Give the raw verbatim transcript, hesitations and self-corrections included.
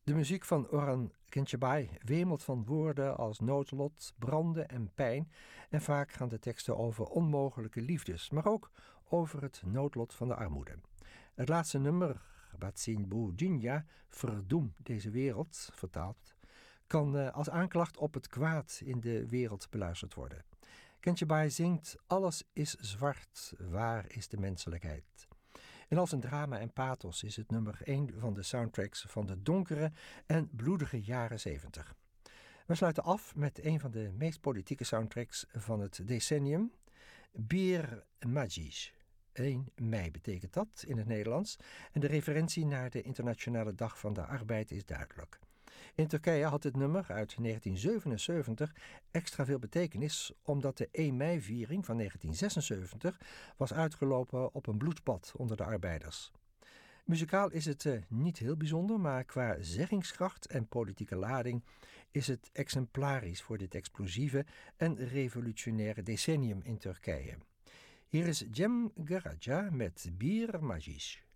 De muziek van Orhan Gencebay wemelt van woorden als noodlot, branden en pijn en vaak gaan de teksten over onmogelijke liefdes, maar ook over het noodlot van de armoede. Het laatste nummer, Batsin Bu Dunya, verdoem deze wereld, vertaald, kan uh, als aanklacht op het kwaad in de wereld beluisterd worden. Gencebay zingt: alles is zwart, waar is de menselijkheid? En als een drama en pathos is het nummer één van de soundtracks van de donkere en bloedige jaren zeventig. We sluiten af met een van de meest politieke soundtracks van het decennium, Bir Meclis. één mei betekent dat in het Nederlands en de referentie naar de Internationale Dag van de Arbeid is duidelijk. In Turkije had het nummer uit negentien zevenenzeventig extra veel betekenis omdat de één mei-viering van negentien zesenzeventig was uitgelopen op een bloedbad onder de arbeiders. Muzikaal is het uh, niet heel bijzonder, maar qua zeggingskracht en politieke lading is het exemplarisch voor dit explosieve en revolutionaire decennium in Turkije. Hier is Cem Karaca met Bir Meclis.